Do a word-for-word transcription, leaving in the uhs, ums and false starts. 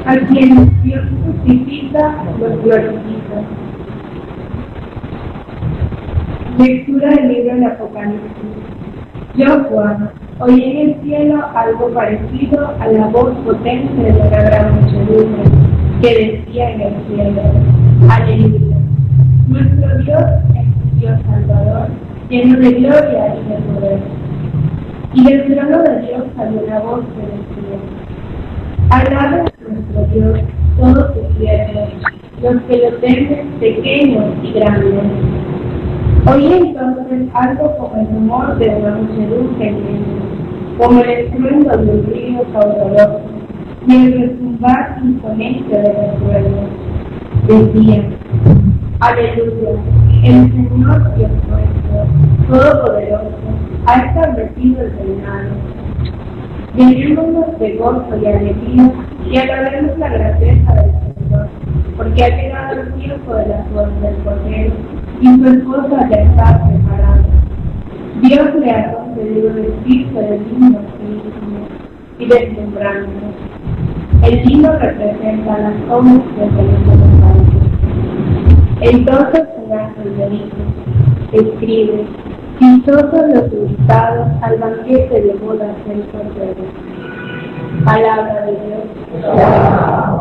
A quien Dios justifica, los glorifica. Lectura del libro del Apocalipsis. Yo, Juan, oí en el cielo algo parecido a la voz potente de una gran muchedumbre que decía en el cielo: Aleluya. Nuestro Dios es un Dios salvador, lleno de gloria y de poder. Y del trono de Dios salió una voz que decía: Alaben a nuestro Dios todos sus siervos, los que lo temen, pequeños y grandes. Oí entonces algo como el rumor de una muchedumbre inmensa, como el estruendo de un río caudaloso y el retumbar imponente de los ruedos. Decían: Aleluya, el Señor Dios nuestro, Todopoderoso, ha establecido el reinado. Llenémonos de gozo y alegría y alabemos la grandeza del Señor, porque ha llegado el tiempo de la suerte del Cordero y su esposa ya está preparada. Dios le ha concedido vestirse de lino finísimo y deslumbrante. El lino representa las obras del Rey de los Ángeles. Entonces un ángel me dijo: escribe, dichosos los invitados al banquete de bodas del Cordero. Palabra de Dios.